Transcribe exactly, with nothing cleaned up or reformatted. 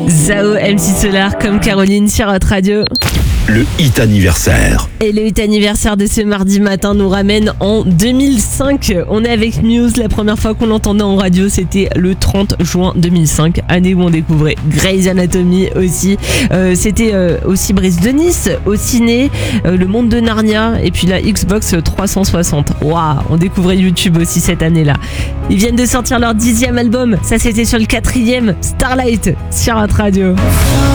Zao, M C Solar comme Caroline sur Hot Radio. Le hit anniversaire. Et le hit anniversaire de ce mardi matin nous ramène en deux mille cinq. On est avec Muse. La première fois qu'on l'entendait en radio, c'était le trente juin deux mille cinq, année où on découvrait Grey's Anatomy aussi. Euh, c'était euh, aussi Brise de Nice, au ciné, euh, Le Monde de Narnia et puis la Xbox trois cent soixante. Waouh, on découvrait YouTube aussi cette année-là. Ils viennent de sortir leur dixième album. Ça, c'était sur le quatrième, Starlight, sur Hot Radio.